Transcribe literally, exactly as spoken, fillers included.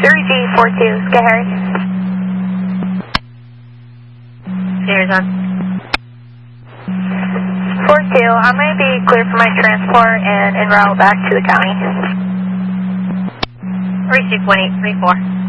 Zero G four two, Sky Harry. Here's on. four two, I'm going to be clear for my transport and en route back to the county. Receive one eight three four.